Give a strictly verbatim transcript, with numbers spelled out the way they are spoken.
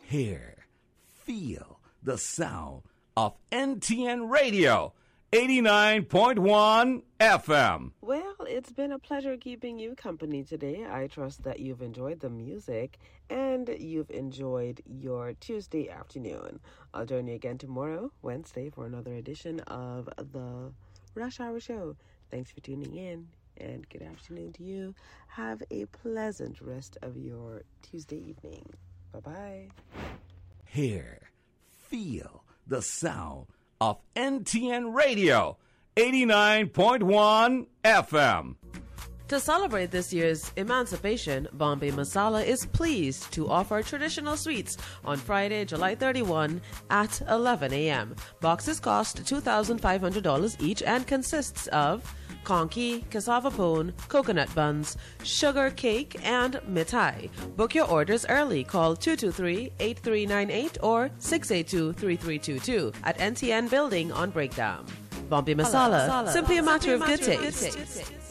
Hear, feel the sound of N T N Radio, eighty-nine point one F M. Well, it's been a pleasure keeping you company today. I trust that you've enjoyed the music and you've enjoyed your Tuesday afternoon. I'll join you again tomorrow, Wednesday, for another edition of the Rush Hour Show. Thanks for tuning in, and good afternoon to you. Have a pleasant rest of your Tuesday evening. Bye-bye. Hear, feel the sound of N T N Radio, eighty-nine point one F M. To celebrate this year's emancipation, Bombay Masala is pleased to offer traditional sweets on Friday, July thirty-first at eleven a.m. Boxes cost two thousand five hundred dollars each and consists of conky, cassava pone, coconut buns, sugar cake, and mithai. Book your orders early. Call two two three, eight three nine eight or six eight two, three three two two at N T N Building on Breakdown. Bombay Masala, simply a matter of good taste.